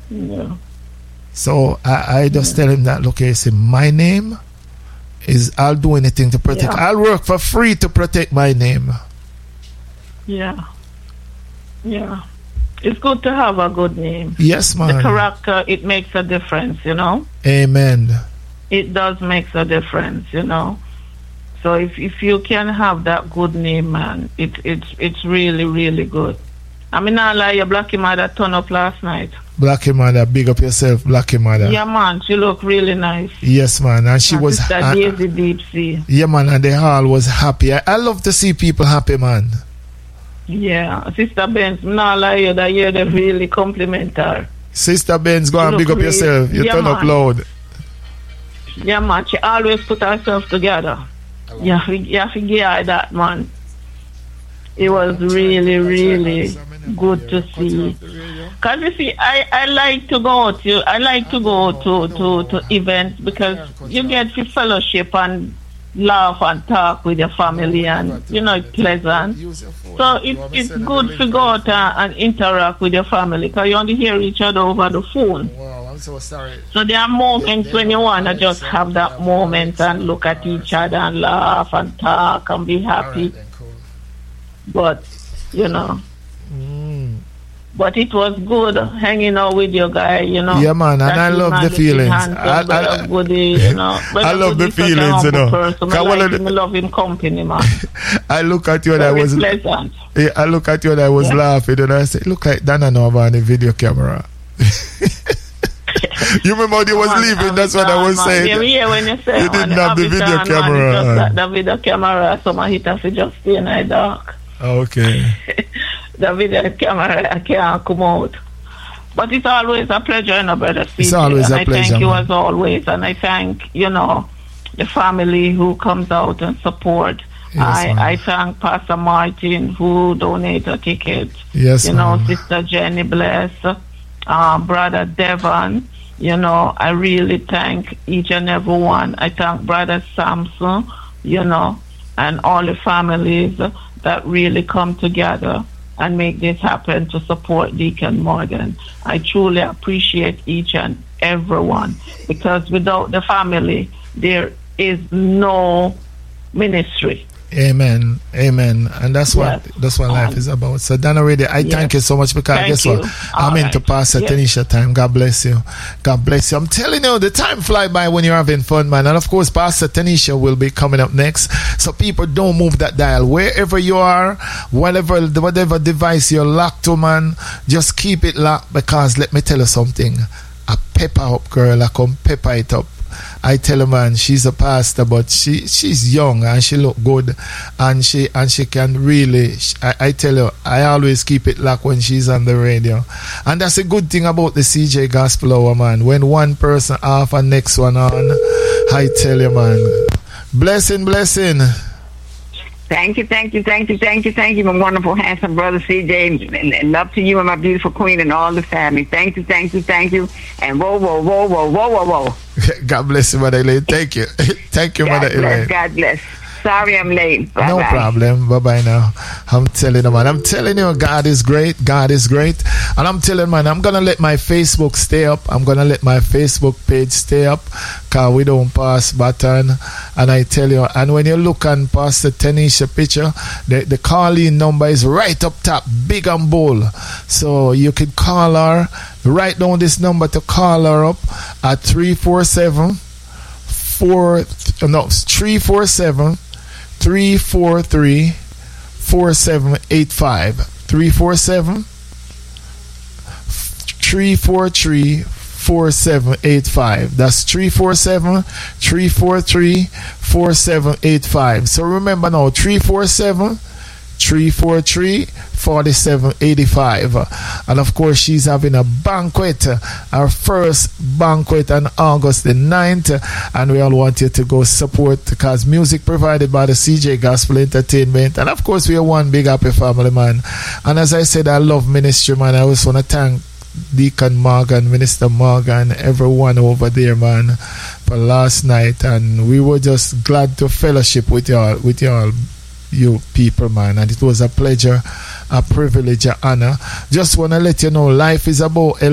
Yeah. So I just tell him that, look here, see, my name is, I'll do anything to protect. I'll work for free to protect my name. Yeah. Yeah. It's good to have a good name. Yes, man. The character, it makes a difference, you know. Amen. It does make a difference, you know. So if you can have that good name, man, it's really, really good. I mean, I lie, your Blackie mother turned up last night. Blackie mother, big up yourself, Blackie mother. Yeah, man, she looked really nice. Yes, man, and she was Daisy Deep Sea. Yeah, man, and they all was happy. I love to see people happy, man. Yeah, Sister Benz, now lie, you that you they really compliment her. Sister Benz, go and big up yourself. You turn up loud. Yeah, man, she always put herself together. Yeah, you have to give her that, man. It was really, really good to see. Cause you see, I like to go to events because you get to fellowship and laugh and talk with your family, and you know it's pleasant. So it's good to go out and interact with your family because you only hear each other over the phone. Wow, I'm so sorry. So there are moments when you want to just have that moment and look at each other and laugh and talk and be happy. Right, then, cool. But you know. But it was good hanging out with your guy, you know. Yeah, man, and I love the feelings. I love the feelings, you know. I love him company, man. I look at you and I was pleasant. Yeah, I look at you and I was laughing, and I said, look like Dana Nova on the video camera. You remember when you was leaving? That's what I was saying. Yeah, when you say you didn't have the video camera. Just that the video camera, someone hit us just stay in the dark. Okay. The video camera, I can't come out. But it's always a pleasure, you know, Brother CJ. It's always a pleasure. I thank you as always, and I thank, you know, the family who comes out and support. Yes, I thank Pastor Martin who donated a ticket. Yes, you know, Sister Jenny Bless, Brother Devon. You know, I really thank each and every one. I thank Brother Samson, you know, and all the families that really come together and make this happen to support Deacon Morgan. I truly appreciate each and every one, because without the family, there is no ministry. Amen. Amen. And that's what life is about. So Dana Radio, I thank you so much, because guess what? I'm into Pastor Tanisha time. God bless you. God bless you. I'm telling you, the time fly by when you're having fun, man. And of course, Pastor Tanisha will be coming up next. So people, don't move that dial. Wherever you are, whatever device you're locked to, man, just keep it locked, because let me tell you something. A pepper up girl, I come pepper it up. I tell her, man, she's a pastor, but she's young and she look good, and she can really. I tell her, I always keep it locked when she's on the radio, and that's a good thing about the CJ Gospel Hour, man. When one person off and next one on, I tell you, man, blessing. Thank you, my wonderful, handsome brother CJ, and love to you and my beautiful queen and all the family. Thank you, and whoa. God bless you, Mother Elaine. Thank you, Mother Elaine. God bless. Sorry I'm late. Bye-bye. No problem. Bye-bye now. I'm telling you, man. I'm telling you, God is great. God is great. And I'm telling you, man, I'm going to let my Facebook stay up. I'm going to let my Facebook page stay up, because we don't pass button. And I tell you, and when you look on Pastor Tanisha picture, the call-in number is right up top, big and bold. So you can call her. Write down this number to call her up at 347 343 4785. 347 343 4785. That's 347 343 4785. So remember now, 347 343 4785. And of course, she's having a banquet, our first banquet on August the 9th, and we all want you to go support, because music provided by the CJ Gospel Entertainment. And of course, we are one big happy family, man. And as I said, I love ministry, man. I always want to thank Deacon Morgan, Minister Morgan, everyone over there, man, for last night. And we were just glad to fellowship with y'all, you people, man, and it was a pleasure, a privilege, an honor. Just want to let you know, life is about